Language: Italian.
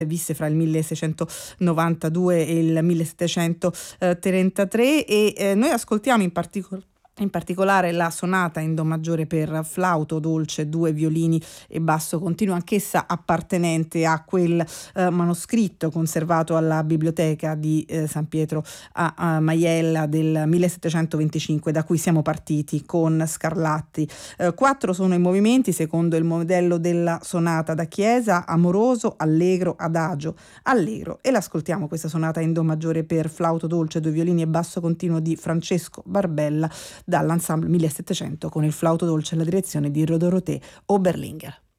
visse fra il 1692 e il 1733 e noi ascoltiamo in particolare la sonata in do maggiore per flauto dolce, 2 violini e basso continuo, anch'essa appartenente a quel manoscritto conservato alla biblioteca di San Pietro a Majella del 1725, da cui siamo partiti con Scarlatti. 4 sono i movimenti secondo il modello della sonata da chiesa: amoroso, allegro, adagio, allegro. E l'ascoltiamo questa sonata in do maggiore per flauto dolce, 2 violini e basso continuo di Francesco Barbella dall'Ensemble 1700 con il flauto dolce alla direzione di Dorothée Oberlinger.